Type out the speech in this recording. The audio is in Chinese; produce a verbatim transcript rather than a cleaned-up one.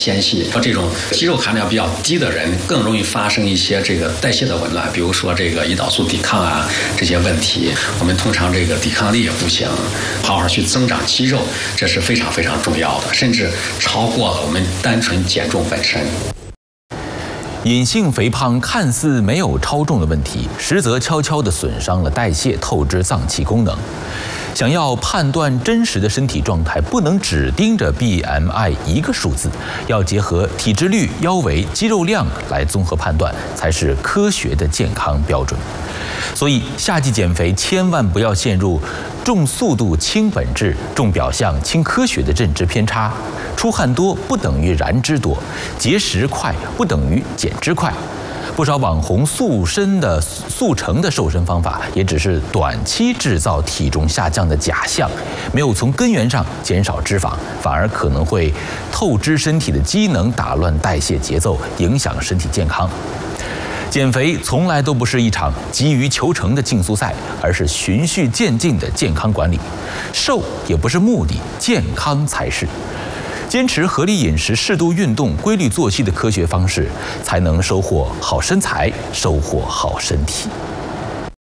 纤细和这种肌肉含量比较低的人，更容易发生一些这个代谢的紊乱，比如说这个胰岛素抵抗啊这些问题。我们通常这个抵抗力也不行，好好去增长肌肉，这是非常非常重要的，甚至超过了我们单纯减重本身。 隐性肥胖看似没有超重的问题，实则悄悄地损伤了代谢、透支脏器功能。想要判断真实的身体状态，不能只盯着 B M I 一个数字，要结合体脂率、腰围、肌肉量来综合判断，才是科学的健康标准。所以夏季减肥千万不要陷入重速度轻本质、重表象轻科学的认知偏差。出汗多不等于燃脂多，节食快不等于减脂快。不少网红塑身的速成的瘦身方法，也只是短期制造体重下降的假象，没有从根源上减少脂肪，反而可能会透支身体的机能，打乱代谢节奏，影响身体健康。减肥从来都不是一场急于求成的竞速赛，而是循序渐进的健康管理。瘦也不是目的，健康才是。坚持合理饮食、适度运动、规律作息的科学方式，才能收获好身材，收获好身体。